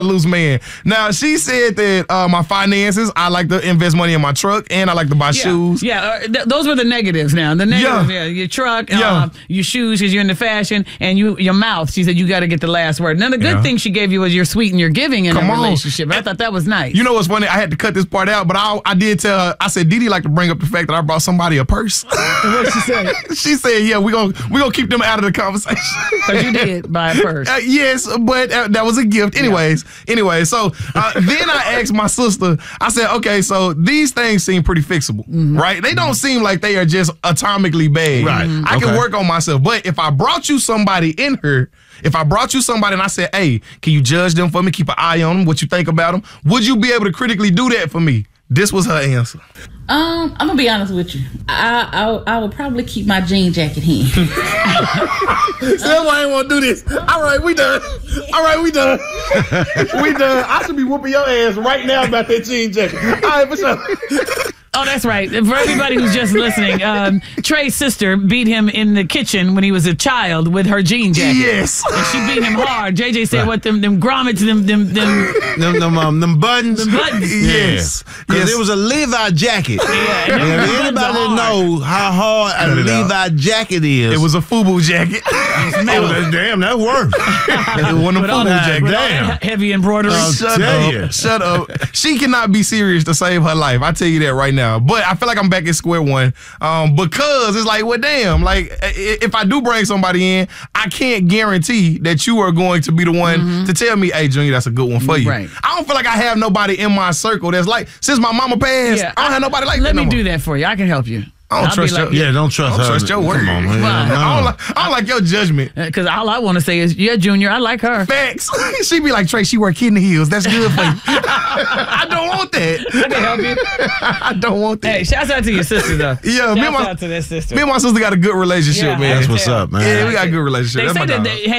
loose man. Now, she said that my finances, I like to invest money in my truck, and I like to buy shoes. Yeah, those were the negatives now. The negatives, your truck, your shoes, because you're into fashion, and your mouth. She said you got to get the last word. Now, the good thing she gave you was you're sweet and you're giving in a relationship. I thought that was nice. You know what's funny? I had to cut this part out, but I did tell her, I said, Didi like to bring up the fact that I brought somebody a purse. What she say? She said, yeah, we gonna keep them out of the conversation. Because you did buy a purse. Yes, but that was a gift. Anyway, so then I asked my sister, I said, okay, so these things seem pretty fixable, right? They don't seem like they are just atomically bad. Right. I can work on myself. But if I brought you somebody in here, if I brought you somebody and I said, hey, can you judge them for me, keep an eye on them, what you think about them, would you be able to critically do that for me? This was her answer. I'm gonna be honest with you. I would probably keep my jean jacket in. That's why I ain't want to do this. All right, we done. We done. I should be whooping your ass right now about that jean jacket. All right, for sure. Oh, that's right. For everybody who's just listening, Trey's sister beat him in the kitchen when he was a child with her jean jacket. Yes. And she beat him hard. JJ said, what, them grommets, them buttons? Them buttons. Yes. Because it was a Levi jacket. Yeah. And if anybody knows how hard a Levi jacket is. It was a FUBU jacket. Damn, that worked. It wasn't a FUBU jacket. Damn. Heavy embroidery. Shut up. She cannot be serious to save her life. I tell you that right now. But I feel like I'm back at square one because it's like, well, damn, like if I do bring somebody in, I can't guarantee that you are going to be the one to tell me, hey, Junior, that's a good one for you. Right. I don't feel like I have nobody in my circle that's like, since my mama passed, I don't have nobody like that. Let me no do more. that for you. I can help you. I don't trust your don't trust her. Trust your word. Come on, man. I don't like your judgment. Because all I want to say is, yeah, Junior, I like her. Facts. She be like, Trey, she wear kidney heels. That's good for you. I don't want that. I can help you. I don't want that. Hey, shouts out to your sister, though. Yeah, Shouts out to that sister. me and my sister got a good relationship, man. That's what's up, man. Yeah, we got a good relationship. They That's say my that dog.